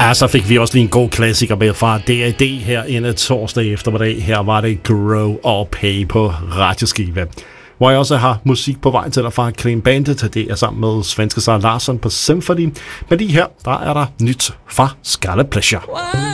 Ja, så fik vi også lige en god klassiker med fra D.A.D. herinde torsdag eftermiddag. Her var det Grow or Pay på radioskive. Hvor jeg også har musik på vej til dig fra Clean Bandit. Det er sammen med svenske Sara Larsson på Symphony. Men lige her, der er der nyt fra Scarlet Pleasure.